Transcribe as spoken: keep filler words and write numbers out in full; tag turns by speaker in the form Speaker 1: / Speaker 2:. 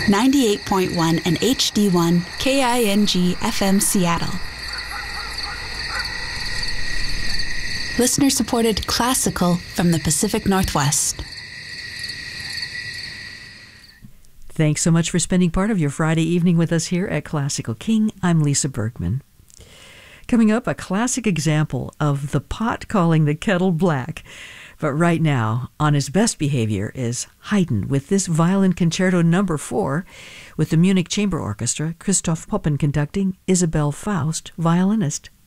Speaker 1: ninety-eight point one and H D one K I N G F M Seattle. Listener-supported classical from the Pacific Northwest.
Speaker 2: Thanks so much for spending part of your Friday evening with us here at Classical King. I'm Lisa Bergman. Coming up, a classic example of the pot calling the kettle black. But right now, on his best behavior is Haydn with this Violin Concerto number four with the Munich Chamber Orchestra, Christoph Poppen conducting, Isabel Faust, violinist.